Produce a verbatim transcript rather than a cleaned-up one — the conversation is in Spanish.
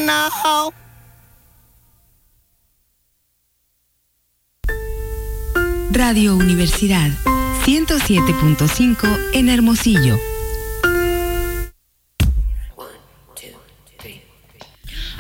now. Radio Universidad ciento siete punto cinco en Hermosillo.